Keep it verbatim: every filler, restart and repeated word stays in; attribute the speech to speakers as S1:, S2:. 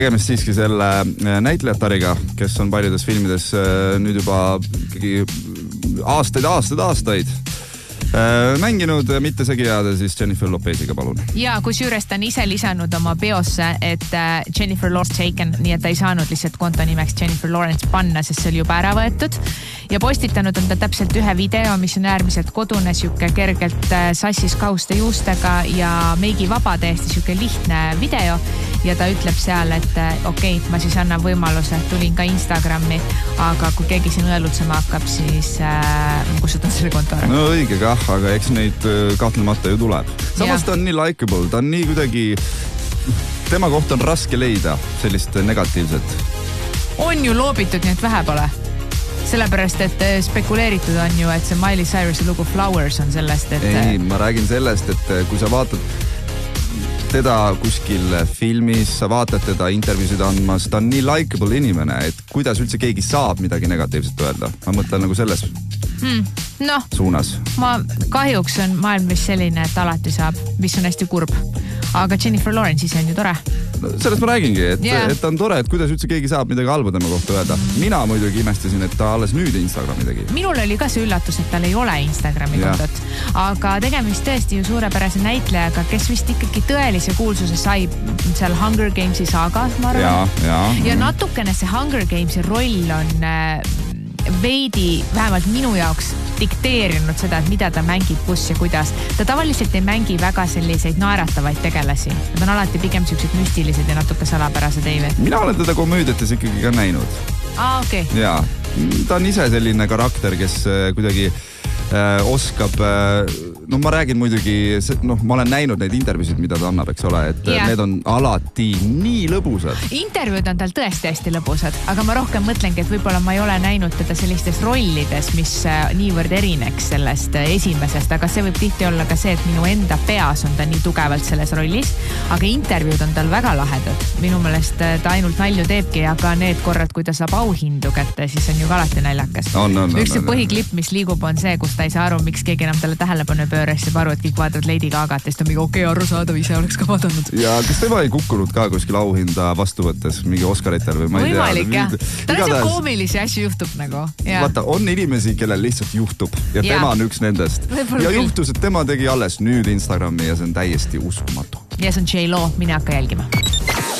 S1: Tegemist siiski selle näitlejatariga, kes on paljudes filmides nüüd juba aastaid, aastaid, aastaid mänginud, mitte segi jääda siis Jennifer Lopesiga, palun.
S2: Ja kusjuures ta on ise lisanud oma peosse, et Jennifer Lawrence Taken, nii et ta ei saanud lihtsalt konto nimeks Jennifer Lawrence panna, sest see oli juba ära võetud. Ja postitanud on ta täpselt ühe video, mis on äärmiselt kodune, siuke kergelt sassis kauste juustega ja meigi vaba, täiesti siuke lihtne video. Ja ta ütleb seal, et okei, okay, ma siis annan võimaluse, tulin ka Instagrami, aga kui keegi siin õelutsema hakkab, siis äh, kustutan selle konto ära.
S1: No õige kah, aga eks neid kahtlemata ju tuleb. Samas ja. Ta on nii likeable, ta on nii kuidagi, tema kohta on raske leida sellist negatiivset.
S2: On ju loobitud, nii et vähe pole. Sellepärast, et spekuleeritud on ju, et see Miley Cyrus'i lugu Flowers on sellest, et...
S1: Ei, ma räägin sellest, et kui sa vaatad teda kuskil filmis, sa vaatad teda intervjuusid andmas, ta on nii likeable inimene, et kuidas üldse keegi saab midagi negatiivset öelda. Ma mõtlen nagu selles
S2: hmm. no,
S1: suunas.
S2: Ma kahjuks on maailm vist selline, et alati saab, mis on hästi kurb. Aga Jennifer Lawrence ise on ju tore.
S1: No, sellest ma räägingi, et,
S2: yeah.
S1: et ta on tore, et kuidas üldse keegi saab midagi halba tema kohta öelda. Mina muidugi imestasin, et ta alles nüüd Instagrami tegi.
S2: Minul oli ka see üllatus, et tal ei ole Instagrami yeah. kontot. Aga tegemist tõesti ju suurepärase näitlejaga, kes vist ikkagi tõelise kuulsuse sai seal Hunger Gamesi saagas, ma arvan.
S1: Ja, ja.
S2: ja natukene see Hunger Gamesi roll on veidi, vähemalt minu jaoks, dikteerinud seda, et mida ta mängib, kus ja kuidas. Ta tavaliselt ei mängi väga selliseid naeratavaid tegelasi. Nad on alati pigem siuksed müstilised ja natuke salapärased eive.
S1: Mina olen teda komöödiates ikkagi ka näinud.
S2: Aa, okei. Okay.
S1: Jaa, ta on ise selline karakter, kes kuidagi äh, oskab... Äh, no ma räägin muidugi, noh, ma olen näinud neid intervjuusid, mida ta annab, eks ole, et yeah. need on alati nii lõbusad.
S2: Intervjuud on tal tõesti hästi lõbusad, aga ma rohkem mõtlengi, et võib-olla ma ei ole näinud teda sellistes rollides, mis niivõrd erineks sellest esimesest, aga see võib tihti olla ka see, et minu enda peas on ta nii tugevalt selles rollis, aga intervjuud on tal väga lahedad. Minu meelest ta ainult nalju teebki, aga need korrad, kui ta saab auhindu kätte, siis on ju ka alati naljakas.
S1: On, on,
S2: Üks
S1: on,
S2: põhiklipp, mis liigub, on see, kus ta ei saa aru, miks keegi enam talle tähelepanu pööras ja paru, et kõik vaatavad Lady Gagat, siis ta mingi okei, okay, aru saadav, ise oleks ka vaadanud. Ja
S1: kas tema ei kukkunud ka kuskil auhinda vastu võttes mingi Oscaritel või ma ei
S2: Võimalik,
S1: tea?
S2: Võimalik, jah. Ta on see koomilisi asju juhtub nagu. Ja.
S1: Vaata, on inimesi, kellel lihtsalt juhtub ja, ja. tema on üks nendest. Võibolla ja küll. Juhtus, et tema tegi alles nüüd Instagrami ja see on täiesti uskumatu.
S2: Ja see on J-Lo, mine hakka jälgima.